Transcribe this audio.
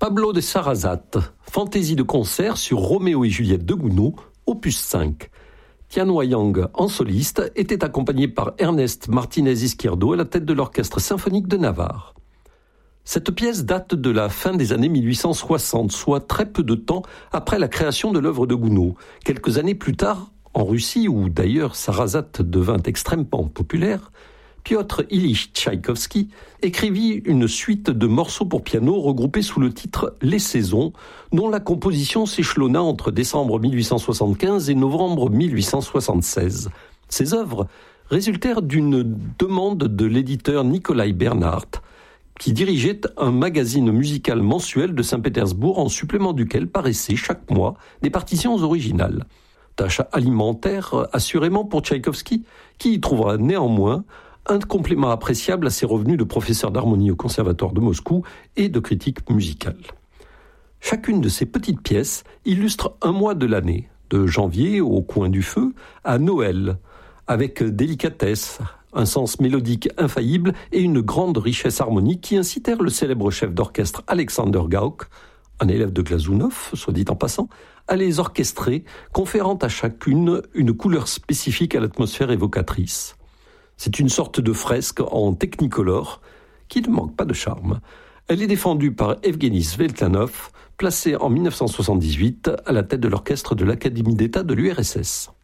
Pablo de Sarasate, fantaisie de concert sur Roméo et Juliette de Gounod, opus 5. Tian Wang, en soliste, était accompagné par Ernest Martinez-Izquierdo à la tête de l'Orchestre symphonique de Navarre. Cette pièce date de la fin des années 1860, soit très peu de temps après la création de l'œuvre de Gounod. Quelques années plus tard, en Russie, où d'ailleurs Sarasate devint extrêmement populaire, Piotr Ilyich Tchaïkovski écrivit une suite de morceaux pour piano regroupés sous le titre « Les saisons », dont la composition s'échelonna entre décembre 1875 et novembre 1876. Ces œuvres résultèrent d'une demande de l'éditeur Nikolai Bernhardt, qui dirigeait un magazine musical mensuel de Saint-Pétersbourg en supplément duquel paraissaient chaque mois des partitions originales. Tâche alimentaire assurément pour Tchaïkovski, qui y trouvera néanmoins un complément appréciable à ses revenus de professeur d'harmonie au Conservatoire de Moscou et de critique musicale. Chacune de ces petites pièces illustre un mois de l'année, de janvier au coin du feu à Noël, avec délicatesse, un sens mélodique infaillible et une grande richesse harmonique qui incitèrent le célèbre chef d'orchestre Alexander Gauck, un élève de Glazunov, soit dit en passant, à les orchestrer, conférant à chacune une couleur spécifique à l'atmosphère évocatrice. C'est une sorte de fresque en technicolor qui ne manque pas de charme. Elle est défendue par Evgeny Sveltlanov, placé en 1978 à la tête de l'orchestre de l'Académie d'État de l'URSS.